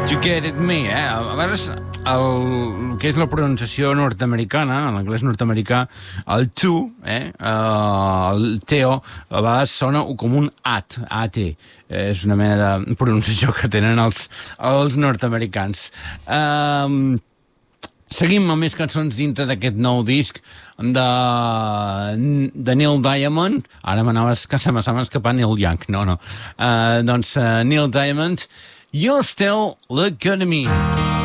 To Get At Me, A vegades, el que és la pronunciació nord-americana, en l'anglès nord-americà, el to, el teo, a vegades sona com un at. És una mena de pronunciació que tenen els nord-americans. Seguim amb més cançons dintre d'aquest nou disc de Neil Diamond. Ara se m'estava escapant Neil Young. No. Doncs Neil Diamond, You'll Still Look Good to Me.